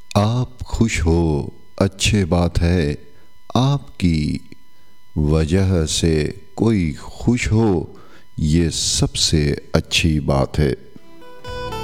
आप खुश हो, अच्छी बात है। आपकी वजह से कोई खुश हो, ये सबसे अच्छी बात है।